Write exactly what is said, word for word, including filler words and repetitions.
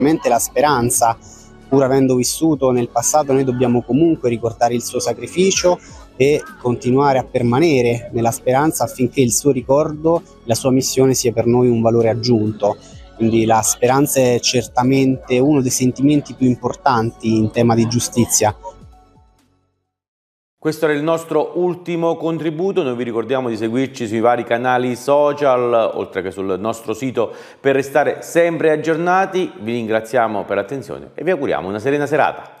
la speranza, pur avendo vissuto nel passato, noi dobbiamo comunque ricordare il suo sacrificio e continuare a permanere nella speranza affinché il suo ricordo, la sua missione sia per noi un valore aggiunto. Quindi la speranza è certamente uno dei sentimenti più importanti in tema di giustizia. Questo era il nostro ultimo contributo, noi vi ricordiamo di seguirci sui vari canali social, oltre che sul nostro sito, per restare sempre aggiornati. Vi ringraziamo per l'attenzione e vi auguriamo una serena serata.